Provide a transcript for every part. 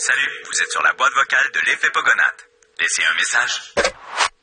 Salut, vous êtes sur la boîte vocale de l'effet Pogonade. Laissez un message.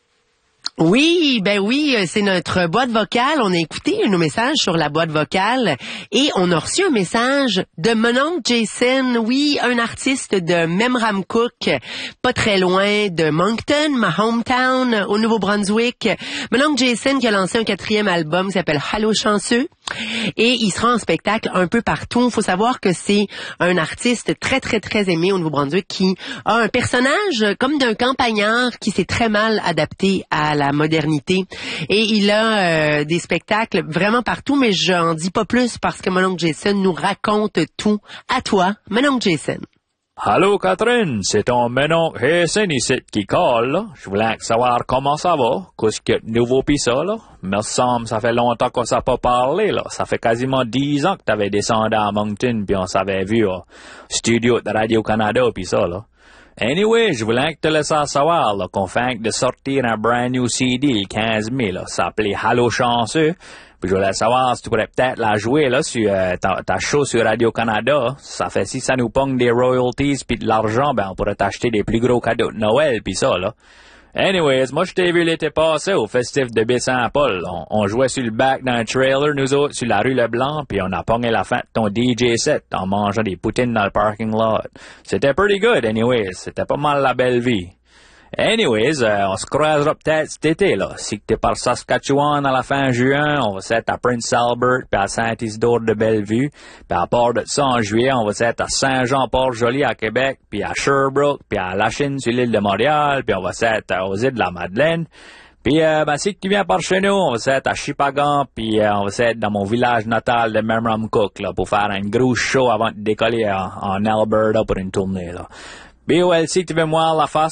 Oui, c'est notre boîte vocale. On a écouté nos messages sur la boîte vocale et on a reçu un message de mon oncle Jason, oui, un artiste de Memramcook, pas très loin de Moncton, ma hometown, au Nouveau-Brunswick. Mon oncle Jason qui a lancé un 4e album qui s'appelle Allô chanceux et il sera en spectacle un peu partout. Il faut savoir que c'est un artiste très, très, très aimé au Nouveau-Brunswick qui a un personnage comme d'un campagnard qui s'est très mal adapté à la modernité. Et il a des spectacles vraiment partout, mais j'en dis pas plus parce que mon oncle Jason nous raconte tout. À toi, mon oncle Jason. Allô Catherine, c'est ton oncle Jason ici qui colle, là. Je voulais savoir comment ça va, qu'est-ce qu'il y a de nouveau pis ça, là. Me semble, ça fait longtemps qu'on s'est pas parlé, là. Ça fait quasiment 10 ans que t'avais descendu à Moncton pis on s'avait vu au studio de Radio-Canada pis ça, là. Anyway, je voulais te laisser savoir là, qu'on fait de sortir un brand new CD le 15 mai, là. Ça s'appelait Allô chanceux. Puis je voulais savoir si tu pourrais peut-être la jouer là sur ta show sur Radio-Canada. Ça fait si ça nous pogne des royalties puis de l'argent, ben on pourrait t'acheter des plus gros cadeaux de Noël puis ça, là. Anyways, moi je t'ai vu l'été passé au festif de Baie-Saint-Paul. On jouait sur le back d'un trailer, nous autres, sur la rue Leblanc, puis on a pogné la fin de ton DJ set en mangeant des poutines dans le parking lot. C'était pretty good, anyways. C'était pas mal la belle vie. Anyways, on se croisera peut-être cet été, là. Si t'es par Saskatchewan à la fin juin, on va s'être à Prince Albert, puis à Saint-Isidore de Bellevue. Puis à part de ça, en juillet, on va s'être à Saint-Jean-Port-Joli à Québec, puis à Sherbrooke, puis à Lachine sur l'île de Montréal, puis on va s'être aux îles de la Madeleine. Puis, si tu viens par chez nous, on va s'être à Chipagan, puis on va s'être dans mon village natal de Memramcook, là, pour faire un gros show avant de décoller en Alberta pour une tournée, là. BOLC, tu veux voir la face